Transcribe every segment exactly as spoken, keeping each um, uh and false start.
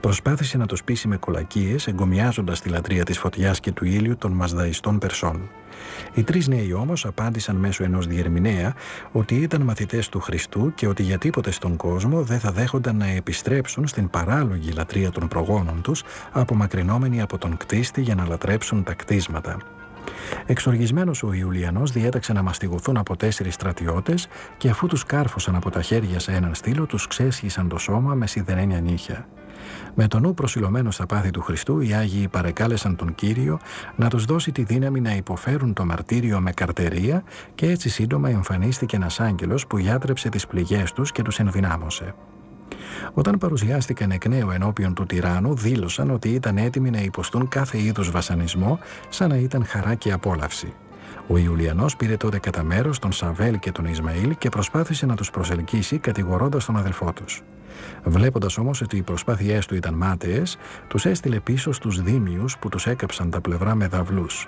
Προσπάθησε να τους πείσει με κολακίες, εγκομιάζοντας τη λατρεία της φωτιάς και του ήλιου των Μασδαϊστών Περσών. Οι τρεις νέοι όμως απάντησαν μέσω ενός διερμηνέα ότι ήταν μαθητές του Χριστού και ότι για τίποτε στον κόσμο δεν θα δέχονταν να επιστρέψουν στην παράλογη λατρεία των προγόνων τους, απομακρυνόμενοι από τον κτίστη για να λατρέψουν τα κτίσματα. Εξοργισμένος ο Ιουλιανός διέταξε να μαστιγωθούν από τέσσερις στρατιώτες και αφού τους κάρφωσαν από τα χέρια σε έναν στήλο, τους ξέσχισαν το σώμα με σιδερένια νύχια. Με το νου προσιλωμένο στα πάθη του Χριστού, οι Άγιοι παρεκάλεσαν τον Κύριο να τους δώσει τη δύναμη να υποφέρουν το μαρτύριο με καρτερία και έτσι σύντομα εμφανίστηκε ένας άγγελος που γιάτρεψε τις πληγές τους και τους ενδυνάμωσε. Όταν παρουσιάστηκαν εκ νέου ενώπιον του τυράννου, δήλωσαν ότι ήταν έτοιμοι να υποστούν κάθε είδους βασανισμό, σαν να ήταν χαρά και απόλαυση. Ο Ιουλιανός πήρε τότε κατά μέρος τον Σαβέλ και τον Ισμαήλ και προσπάθησε να τους προσελκύσει κατηγορώντας τον αδελφό τους. Βλέποντας όμως ότι οι προσπάθειές του ήταν μάταιες, τους έστειλε πίσω στους δήμιους που τους έκαψαν τα πλευρά με δαυλούς.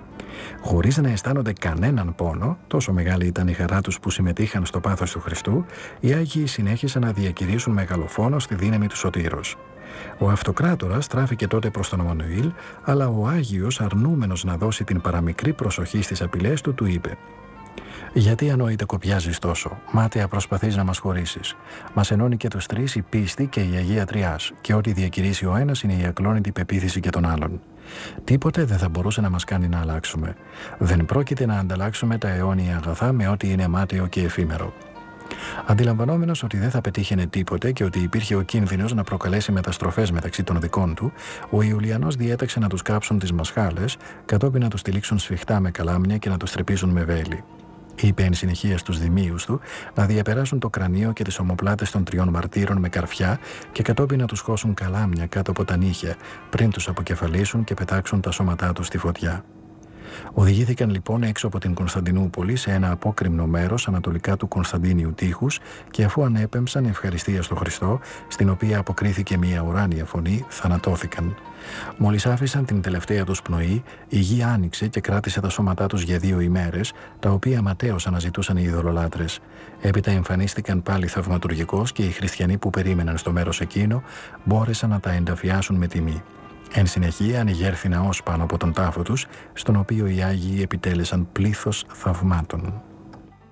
Χωρίς να αισθάνονται κανέναν πόνο, τόσο μεγάλη ήταν η χαρά τους που συμμετείχαν στο πάθος του Χριστού, οι Άγιοι συνέχισαν να διακηρύσουν μεγαλοφόνο στη δύναμη του Σωτήρος. Ο Αυτοκράτορας στράφηκε τότε προς τον Εμμανουήλ, αλλά ο Άγιος, αρνούμενος να δώσει την παραμικρή προσοχή στις απειλές του, του είπε: «Γιατί ανόητε κοπιάζεις τόσο, μάταια προσπαθείς να μας χωρίσεις. Μας ενώνει και τους τρεις η πίστη και η Αγία Τριάς, και ό,τι διακηρύσει ο ένας είναι η ακλόνητη πεποίθηση και των άλλων. Τίποτε δεν θα μπορούσε να μας κάνει να αλλάξουμε. Δεν πρόκειται να ανταλλάξουμε τα αιώνια αγαθά με ό,τι είναι μάταιο και εφήμερο». Αντιλαμβανόμενος ότι δεν θα πετύχαινε τίποτε και ότι υπήρχε ο κίνδυνος να προκαλέσει μεταστροφές μεταξύ των δικών του, ο Ιουλιανός διέταξε να τους κάψουν τις μασχάλες, κατόπιν να τους τυλίξουν σφιχτά με καλάμια και να τους τρυπήσουν με βέλη. Είπε εν συνεχεία στους δημίους του να διαπεράσουν το κρανίο και τις ομοπλάτες των τριών μαρτύρων με καρφιά και κατόπιν να τους χώσουν καλάμια κάτω από τα νύχια, πριν τους αποκεφαλίσουν και πετάξουν τα σώματά τους στη φωτιά. Οδηγήθηκαν λοιπόν έξω από την Κωνσταντινούπολη σε ένα απόκρημνο μέρος ανατολικά του Κωνσταντίνιου τείχους και αφού ανέπεμψαν ευχαριστία στο Χριστό, στην οποία αποκρίθηκε μια ουράνια φωνή, θανατώθηκαν. Μόλις άφησαν την τελευταία τους πνοή, η γη άνοιξε και κράτησε τα σώματά τους για δύο ημέρες, τα οποία ματέως αναζητούσαν οι ειδωλολάτρες. Έπειτα εμφανίστηκαν πάλι θαυματουργικώς και οι χριστιανοί που περίμεναν στο μέρος εκείνο μπόρεσαν να τα ενταφιάσουν με τιμή. Εν συνεχεία ανηγέρθη ναός πάνω από τον τάφο τους, στον οποίο οι Άγιοι επιτέλεσαν πλήθος θαυμάτων.